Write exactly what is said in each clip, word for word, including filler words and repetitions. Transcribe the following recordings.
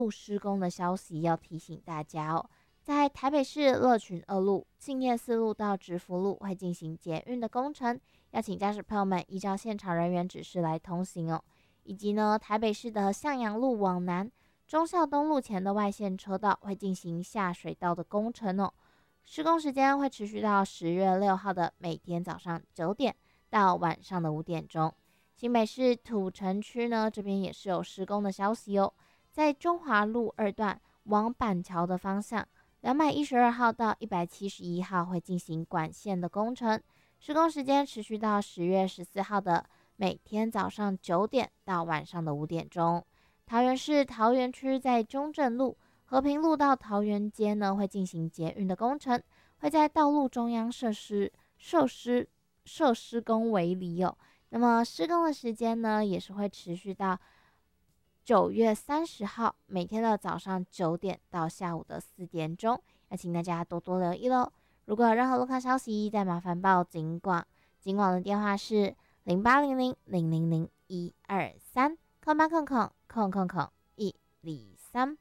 路施工的消息要提醒大家哦，在台北市乐群二路、庆业四路到直福路会进行捷运的工程，要请驾驶朋友们依照现场人员指示来通行哦。以及呢，台北市的向阳路往南、忠孝东路前的外线车道会进行下水道的工程哦。施工时间会持续到十月六号的每天早上九点到晚上的五点钟。新北市土城区呢，这边也是有施工的消息哦，在中华路二段往板桥的方向，两百一十二号到一百七十一号会进行管线的工程，施工时间持续到十月十四号的每天早上九点到晚上的五点钟。桃园市桃园区在中正路、和平路到桃园街呢，会进行捷运的工程，会在道路中央设施设施设施工围篱哦。那么施工的时间呢，也是会持续到九月三十号每天的早上九点到下午的四点钟，要请大家多多留意喽。如果有任何路况消息，再麻烦报警广，警广的电话是零八零零零零零一二三空八空空空空空一零三。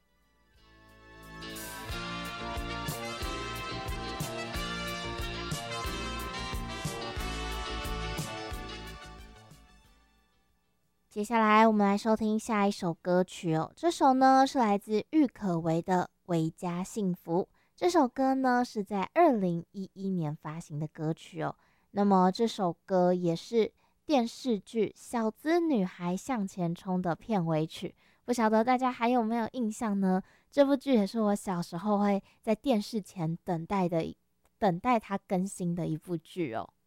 接下来我们来收听下一首歌曲哦，这首呢是来自郁可唯的《维家幸福》。这首歌呢是在二零一一年发行的歌曲哦。那么这首歌也是电视剧《小资女孩向前冲》的片尾曲，不晓得大家还有没有印象呢？这部剧也是我小时候会在电视前等待的，等待它更新的一部剧哦。